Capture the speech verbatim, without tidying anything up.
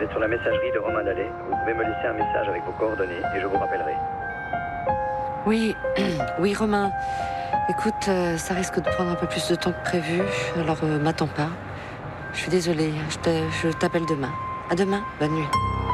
êtes sur la messagerie de Romain Dallet. Vous pouvez me laisser un message avec vos coordonnées et je vous rappellerai. Oui, oui Romain. Écoute, euh, ça risque de prendre un peu plus de temps que prévu, alors euh, m'attends pas. Je suis désolée, je te- je t'appelle demain. À demain, bonne nuit.